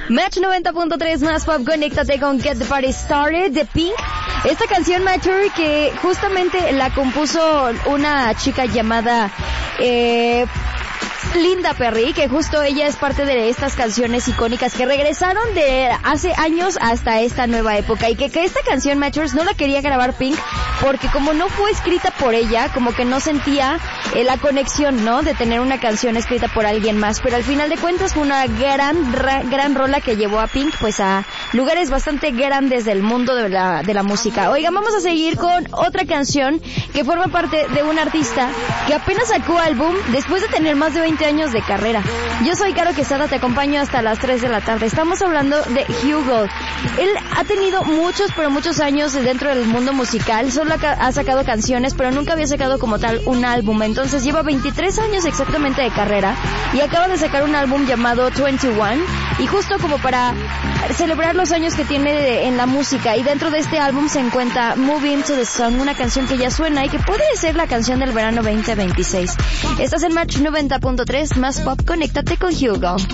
Match 90.3 más pop, conéctate con Get the Party Started de Pink. Esta canción Mature que justamente la compuso una chica llamada Linda Perry, que justo ella es parte de estas canciones icónicas que regresaron de hace años hasta esta nueva época, y que esta canción Matures no la quería grabar Pink porque como no fue escrita por ella, como que no sentía la conexión, ¿no?, de tener una canción escrita por alguien más, pero al final de cuentas fue una gran rola que llevó a Pink pues a lugares bastante grandes del mundo de la música. Oigan, vamos a seguir con otra canción que forma parte de un artista que apenas sacó álbum después de tener más de 20 años de carrera. Yo soy Caro Quesada, te acompaño hasta las 3 de la tarde. Estamos hablando de Hugo. Él ha tenido muchos años dentro del mundo musical, solo ha sacado canciones, pero nunca había sacado como tal un álbum. Entonces lleva 23 años exactamente de carrera y acaba de sacar un álbum llamado 21, y justo como para celebrar los años que tiene en la música, y dentro de este álbum se encuentra Moving to the Sun, una canción que ya suena y que puede ser la canción del verano 2026. Estás en Match 90.3 más pop, conéctate con Hugo.